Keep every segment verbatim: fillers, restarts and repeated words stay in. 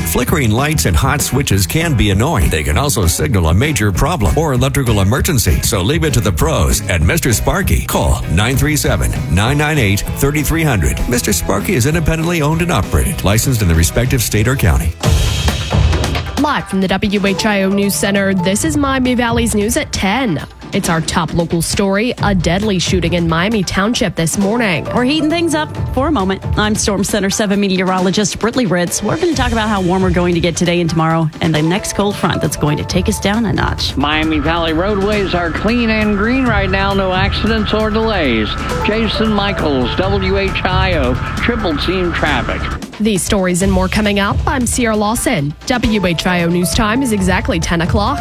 Flickering lights and hot switches can be annoying. They can also signal a major problem or electrical emergency. So leave it to the pros at Mister Sparky. Call nine three seven, nine nine eight, three three zero zero. Mister Sparky is independently owned and operated, licensed in the respective state or county. Live from the W H I O News Center, this is Miami Valley's News at ten. It's our top local story, a deadly shooting in Miami Township this morning. We're heating things up for a moment. I'm Storm Center seven meteorologist Brittany Ritz. We're going to talk about how warm we're going to get today and tomorrow and the next cold front that's going to take us down a notch. Miami Valley roadways are clean and green right now. No accidents or delays. Jason Michaels, W H I O, Triple Team Traffic. These stories and more coming up. I'm Sierra Lawson. W H I O News Time is exactly ten o'clock.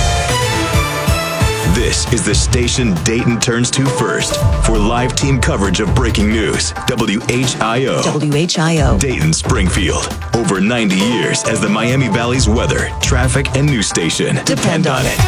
This is the station Dayton turns to first for live team coverage of breaking news. W H I O. W H I O. Dayton Springfield. Over ninety years as the Miami Valley's weather, traffic, and news station. Depend on it.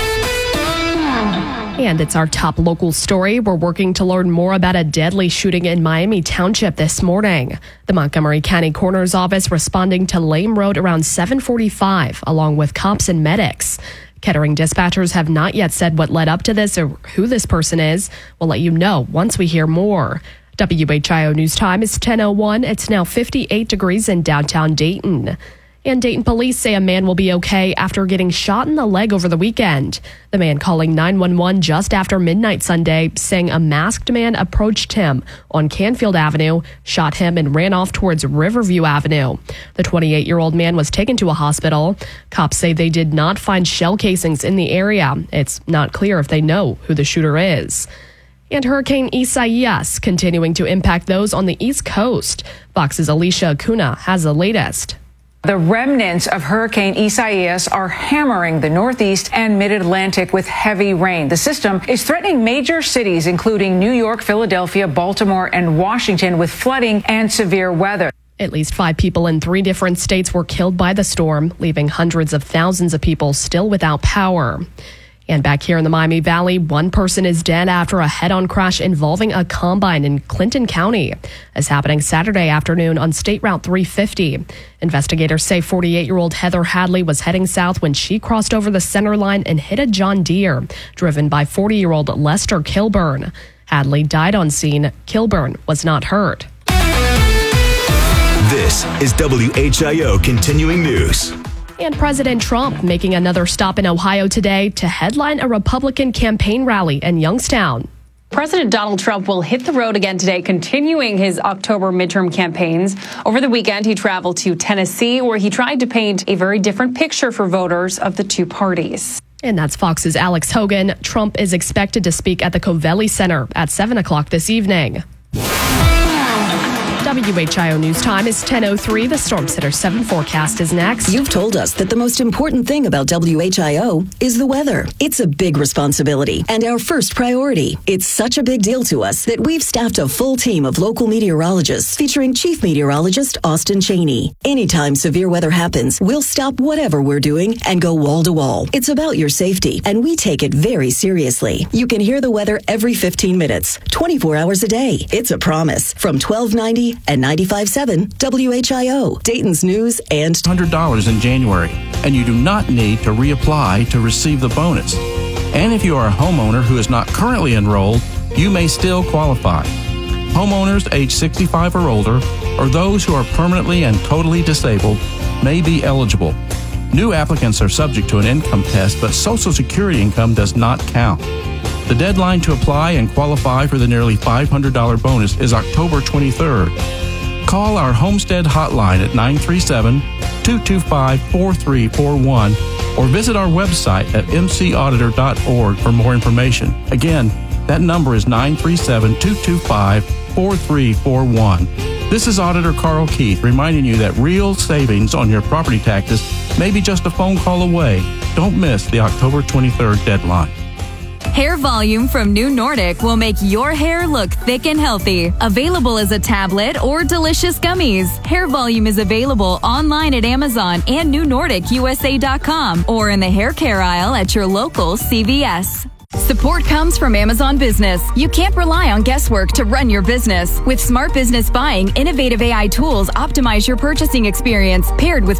And it's our top local story. We're working to learn more about a deadly shooting in Miami Township this morning. The Montgomery County Coroner's Office responding to Lame Road around seven forty-five, along with cops and medics. Kettering dispatchers have not yet said what led up to this or who this person is. We'll let you know once we hear more. W H I O News Time is ten oh one. It's now fifty-eight degrees in downtown Dayton. And Dayton police say a man will be okay after getting shot in the leg over the weekend. The man calling nine one one just after midnight Sunday, saying a masked man approached him on Canfield Avenue, shot him, and ran off towards Riverview Avenue. The twenty-eight-year-old man was taken to a hospital. Cops say they did not find shell casings in the area. It's not clear if they know who the shooter is. And Hurricane Isaias continuing to impact those on the East Coast. Fox's Alicia Acuna has the latest. The remnants of Hurricane Isaias are hammering the Northeast and Mid-Atlantic with heavy rain. The system is threatening major cities, including New York, Philadelphia, Baltimore, and Washington, with flooding and severe weather. At least five people in three different states were killed by the storm, leaving hundreds of thousands of people still without power. And back here in the Miami Valley, one person is dead after a head-on crash involving a combine in Clinton County. It's happening Saturday afternoon on State Route three fifty. Investigators say forty-eight-year-old Heather Hadley was heading south when she crossed over the center line and hit a John Deere, driven by forty-year-old Lester Kilburn. Hadley died on scene. Kilburn was not hurt. This is W H I O Continuing News. And President Trump making another stop in Ohio today to headline a Republican campaign rally in Youngstown. President Donald Trump will hit the road again today, continuing his October midterm campaigns. Over the weekend, he traveled to Tennessee, where he tried to paint a very different picture for voters of the two parties. And that's Fox's Alex Hogan. Trump is expected to speak at the Covelli Center at seven o'clock this evening. W H I O News Time is ten oh three. The Storm Center seven forecast is next. You've told us that the most important thing about W H I O is the weather. It's a big responsibility and our first priority. It's such a big deal to us that we've staffed a full team of local meteorologists featuring Chief Meteorologist Austin Cheney. Anytime severe weather happens, we'll stop whatever we're doing and go wall to wall. It's about your safety, and we take it very seriously. You can hear the weather every fifteen minutes, twenty-four hours a day. It's a promise. From twelve ninety and ninety-five point seven W H I O, Dayton's News and one hundred dollars in January, and you do not need to reapply to receive the bonus. And if you are a homeowner who is not currently enrolled, you may still qualify. Homeowners age sixty-five or older, or those who are permanently and totally disabled, may be eligible. New applicants are subject to an income test, but Social Security income does not count. The deadline to apply and qualify for the nearly five hundred dollars bonus is October twenty-third. Call our Homestead hotline at nine three seven, two two five, four three four one or visit our website at m c auditor dot org for more information. Again, that number is nine three seven, two two five, four three four one. This is Auditor Carl Keith reminding you that real savings on your property taxes may be just a phone call away. Don't miss the October twenty-third deadline. Hair Volume from New Nordic will make your hair look thick and healthy. Available as a tablet or delicious gummies. Hair Volume is available online at Amazon and new nordic u s a dot com or in the hair care aisle at your local C V S. Support comes from Amazon Business. You can't rely on guesswork to run your business. With Smart Business Buying, innovative A I tools optimize your purchasing experience paired with